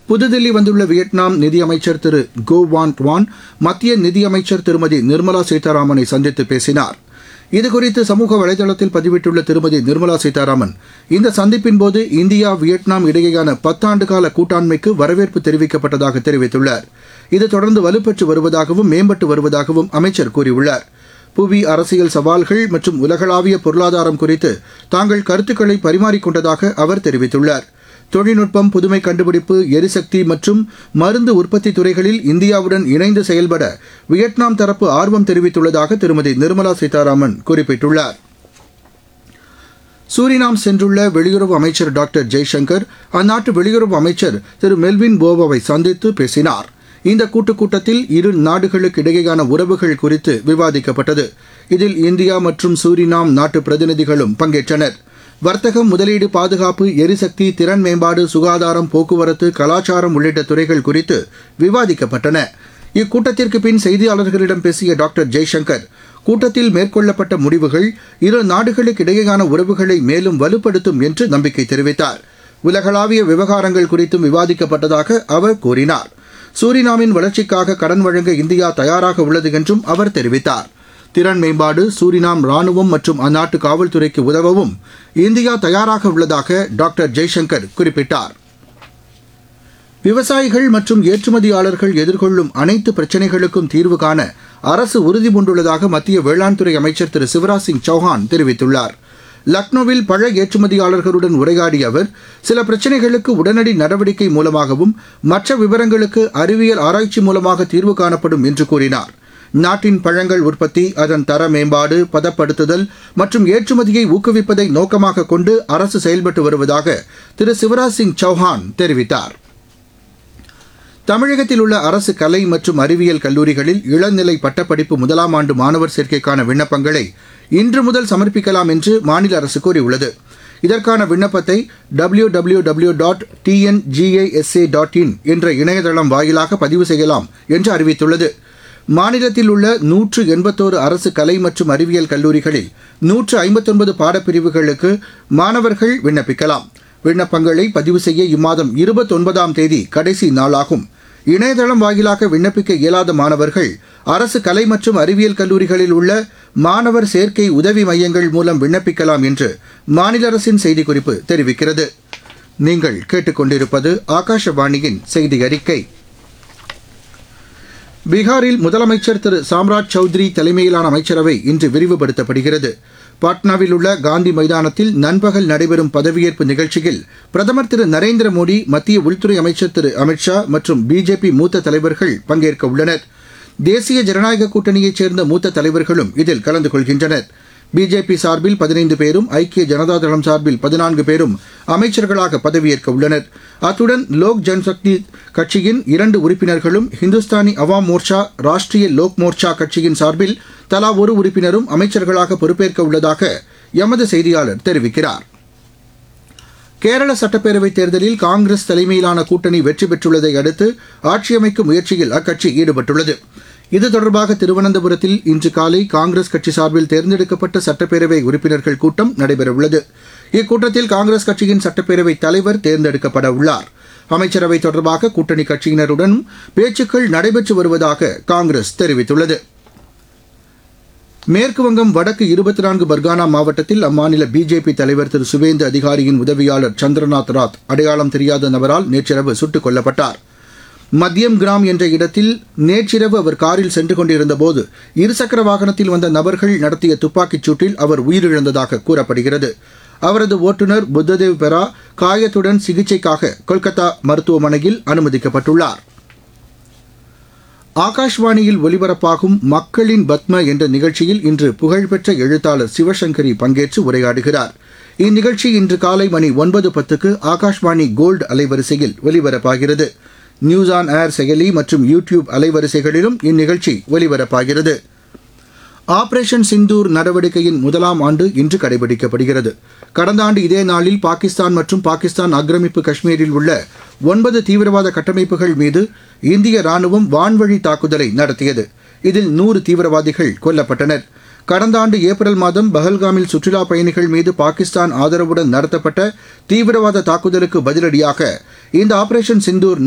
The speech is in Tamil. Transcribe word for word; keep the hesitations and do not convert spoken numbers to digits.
புதுதில்லி வந்துள்ள வியட்நாம் நிதியமைச்சர் திரு கோ வான் டுவான் மத்திய நிதியமைச்சர் திருமதி நிர்மலா சீதாராமனை சந்தித்து பேசினார். இதுகுறித்து சமூக வலைதளத்தில் பதிவிட்டுள்ள திருமதி நிர்மலா சீதாராமன், இந்த சந்திப்பின்போது இந்தியா வியட்நாம் இடையேயான பத்தாண்டுகால கூட்டாண்மைக்கு வரவேற்பு தெரிவிக்கப்பட்டதாக தெரிவித்துள்ளார். இது தொடர்ந்து வலுப்பெற்று வருவதாகவும் மேம்பட்டு வருவதாகவும் அமைச்சர் கூறியுள்ளார். புவி அரசியல் சவால்கள் மற்றும் உலகளாவிய பொருளாதாரம் குறித்து தாங்கள் கருத்துக்களை பரிமாறிக்கொண்டதாக அவர் தெரிவித்துள்ளார். தொழில்நுட்பம், புதுமை கண்டுபிடிப்பு, எரிசக்தி மற்றும் மருந்து உற்பத்தி துறைகளில் இந்தியாவுடன் இணைந்து செயல்பட வியட்நாம் தரப்பு ஆர்வம் தெரிவித்துள்ளதாக திருமதி நிர்மலா சீதாராமன் குறிப்பிட்டுள்ளார். சூரினாம் சென்றுள்ள வெளியுறவு அமைச்சர் டாக்டர் ஜெய்சங்கர் அந்நாட்டு வெளியுறவு அமைச்சர் திரு மெல்வின் போவாவை சந்தித்து பேசினார். இந்த கூட்டுக் கூட்டத்தில் இரு நாடுகளுக்கு இடையேயான உறவுகள் குறித்து விவாதிக்கப்பட்டது. இதில் இந்தியா மற்றும் சூரினாம் நாட்டு பிரதிநிதிகளும் பங்கேற்றனர். வர்த்தகம், முதலீடு, பாதுகாப்பு, எரிசக்தி, திறன் மேம்பாடு, சுகாதாரம், போக்குவரத்து, கலாச்சாரம் உள்ளிட்ட துறைகள் குறித்து விவாதிக்கப்பட்டன. இக்கூட்டத்திற்கு பின் செய்தியாளர்களிடம் பேசிய டாக்டர் ஜெய்சங்கர், கூட்டத்தில் மேற்கொள்ளப்பட்ட முடிவுகள் இரு நாடுகளுக்கு இடையேயான உறவுகளை மேலும் வலுப்படுத்தும் என்று நம்பிக்கை தெரிவித்தார். உலகளாவிய விவகாரங்கள் குறித்தும் விவாதிக்கப்பட்டதாக அவர் கூறினார். சூரினாமின் வளர்ச்சிக்காக கடன் வழங்க இந்தியா தயாராக உள்ளது என்றும் அவர் தெரிவித்தார். திறன் மேம்பாடு, சூரினாம் ராணுவம் மற்றும் அந்நாட்டு காவல்துறைக்கு உதவவும் இந்தியா தயாராக உள்ளதாக டாக்டர் ஜெய்சங்கர் குறிப்பிட்டார். விவசாயிகள் மற்றும் ஏற்றுமதியாளர்கள் எதிர்கொள்ளும் அனைத்து பிரச்சினைகளுக்கும் தீர்வு காண அரசு உறுதிபூண்டுள்ளதாக மத்திய வேளாண் துறை அமைச்சர் திரு சிவராஜ் சிங் சௌஹான் தெரிவித்துள்ளார். லக்னோவில் பழ ஏற்றுமதியாளர்களுடன் உரையாடிய அவர், சில பிரச்சினைகளுக்கு உடனடி நடவடிக்கை மூலமாகவும் மற்ற விவரங்களுக்கு அறிவியல் ஆராய்ச்சி மூலமாக தீர்வு காணப்படும் என்று கூறினார். நாட்டின் பழங்கள் உற்பத்தி, அதன் தர மேம்பாடு, பதப்படுத்துதல் மற்றும் ஏற்றுமதியை ஊக்குவிப்பதை நோக்கமாக கொண்டு அரசு செயல்பட்டு வருவதாக திரு சிவராஜ் சிங் சௌஹான் தெரிவித்தார். தமிழகத்தில் உள்ள அரசு கலை மற்றும் அறிவியல் கல்லூரிகளில் இளநிலை பட்டப்படிப்பு முதலாம் ஆண்டு மாணவர் சேர்க்கைக்கான விண்ணப்பங்களை இன்று முதல் சமர்ப்பிக்கலாம் என்று மாநில அரசு கூறியுள்ளது. இதற்கான விண்ணப்பத்தை W W W dot TNGASA dot in என்ற இணையதளம் வாயிலாக பதிவு செய்யலாம் என்று அறிவித்துள்ளது. மாநிலத்தில் உள்ள நூற்று எண்பத்தோரு அரசு கலை மற்றும் அறிவியல் கல்லூரிகளில் நூற்று ஐம்பத்தொன்பது பாடப்பிரிவுகளுக்கு மாணவர்கள் விண்ணப்பிக்கலாம். விண்ணப்பங்களை பதிவு செய்ய இம்மாதம் இருபத்தொன்பதாம் தேதி கடைசி நாளாகும். இணையதளம் வாயிலாக விண்ணப்பிக்க இயலாத மாணவர்கள் அரசு கலை மற்றும் அறிவியல் கல்லூரிகளில் உள்ள மாணவர் சேர்க்கை உதவி மையங்கள் மூலம் விண்ணப்பிக்கலாம் என்று மாநில அரசின் செய்திக்குறிப்பு தெரிவிக்கிறது. நீங்கள் கேட்டுக்கொண்டிருப்பது ஆகாஷவாணியின் செய்தி அறிக்கை. பீகாரில் முதலமைச்சர் திரு சாம்ராஜ் சௌத்ரி தலைமையிலான அமைச்சரவை இன்று விரிவுபடுத்தப்படுகிறது. பாட்னாவில் உள்ள காந்தி மைதானத்தில் நண்பகல் நடைபெறும் பதவியேற்பு நிகழ்ச்சியில் பிரதமர் திரு நரேந்திர மோடி, மத்திய உள்துறை அமைச்சர் திரு அமித்ஷா மற்றும் பிஜேபி மூத்த தலைவர்கள் பங்கேற்க உள்ளனர். தேசிய ஜனநாயக கூட்டணியைச் சேர்ந்த மூத்த தலைவர்களும் இதில் கலந்து கொள்கின்றனர். பிஜேபி சார்பில் பதினைந்து பேரும், ஐக்கிய ஜனதாதளம் சார்பில் பதினான்கு பேரும் அமைச்சர்களாக பதவியேற்க உள்ளனர். அத்துடன் லோக் ஜன்சக்தி கட்சியின் இரண்டு உறுப்பினர்களும், ஹிந்துஸ்தானி அவாம் மோர்ச்சா, ராஷ்டிரிய லோக் மோர்ச்சா கட்சியின் சார்பில் தலா ஒரு உறுப்பினரும் அமைச்சர்களாக பொறுப்பேற்க உள்ளதாக எமது செய்தியாளர் தெரிவிக்கிறார். கேரள சட்டப்பேரவைத் தேர்தலில் காங்கிரஸ் தலைமையிலான கூட்டணி வெற்றி பெற்றுள்ளதை அடுத்து ஆட்சியமைக்கும் முயற்சியில் அக்கட்சி ஈடுபட்டுள்ளது. இது தொடர்பாக திருவனந்தபுரத்தில் இன்று காலை காங்கிரஸ் கட்சி சார்பில் தேர்ந்தெடுக்கப்பட்ட சட்டப்பேரவை உறுப்பினர்கள் கூட்டம் நடைபெறவுள்ளது. இக்கூட்டத்தில் காங்கிரஸ் கட்சியின் சட்டப்பேரவை தலைவர் தேர்ந்தெடுக்கப்பட உள்ளார். அமைச்சரவை தொடர்பாக கூட்டணி கட்சியினருடன் பேச்சுக்கள் நடைபெற்று வருவதாக காங்கிரஸ் தெரிவித்துள்ளது. மேற்குவங்கம் வடக்கு இருபத்தி நான்கு பர்கானா மாவட்டத்தில் அம்மாநில பிஜேபி தலைவர் திரு சுவேந்து அதிகாரியின் உதவியாளர் சந்திரநாத் ராத் அடையாளம் தெரியாத நபரால் நேற்றிரவு சுட்டுக் கொல்லப்பட்டார். மத்தியம் கிராம் என்ற இடத்தில் நேற்றிரவு அவர் காரில் சென்று கொண்டிருந்தபோது இருசக்கர வாகனத்தில் வந்த நபர்கள் நடத்திய துப்பாக்கிச் சூட்டில் அவர் உயிரிழந்ததாக கூறப்படுகிறது. அவரது ஓட்டுநர் புத்ததேவ் பெரா காயத்துடன் சிகிச்சைக்காக கொல்கத்தா மருத்துவமனையில் அனுமதிக்கப்பட்டுள்ளார். ஆகாஷ்வாணியில் ஒலிபரப்பாகும் மக்களின் பத்ம என்ற நிகழ்ச்சியில் இன்று புகழ்பெற்ற எழுத்தாளர் சிவசங்கரி பங்கேற்று உரையாடுகிறார். இந்நிகழ்ச்சி இன்று காலை மணி ஒன்பது பத்துக்கு ஆகாஷ்வாணி கோல்டு அலைவரிசையில் ஒலிபரப்பாகிறது. நியூஸ் ஆன் ஏர் செயலி மற்றும் யூடியூப் அலைவரிசைகளிலும் இந்நிகழ்ச்சி ஒலிபரப்பாகிறது. ஆபரேஷன் சிந்தூர் நடவடிக்கையின் முதலாம் ஆண்டு இன்று கடைபிடிக்கப்படுகிறது. கடந்த ஆண்டு இதே நாளில் பாகிஸ்தான் மற்றும் பாகிஸ்தான் ஆக்கிரமிப்பு காஷ்மீரில் உள்ள ஒன்பது தீவிரவாத கட்டமைப்புகள் மீது இந்திய ராணுவம் வான்வழி தாக்குதலை நடத்தியது. இதில் நூறு தீவிரவாதிகள் கொல்லப்பட்டனர். கடந்த ஆண்டு ஏப்ரல் மாதம் பஹல்காமில் சுற்றுலாப் பயணிகள் மீது பாகிஸ்தான் ஆதரவுடன் நடத்தப்பட்ட தீவிரவாத தாக்குதலுக்கு பதிலடியாக இந்த ஆபரேஷன் சிந்தூர்